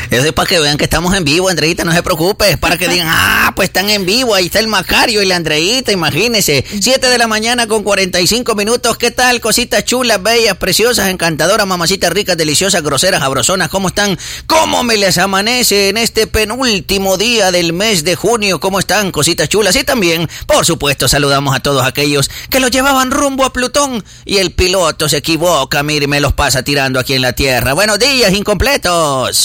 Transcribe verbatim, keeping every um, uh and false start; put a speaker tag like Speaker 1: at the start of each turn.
Speaker 1: Eso es para que vean que estamos en vivo, Andreita, no se preocupe. Es para que digan, ah, pues están en vivo, ahí está el Macario y la Andreita, imagínense. siete de la mañana con cuarenta y cinco minutos. ¿Qué tal, cositas chulas, bellas, preciosas, encantadoras, mamacitas ricas, deliciosas, groseras, abrozonas? ¿Cómo están? ¿Cómo me les amanece en este penúltimo día del mes de junio? ¿Cómo están, cositas chulas? Y también, por supuesto, saludamos a todos aquellos que los llevaban rumbo a Plutón y el piloto se equivoca, mire, me los pasa tirando aquí en la Tierra. Buenos días, incompletos.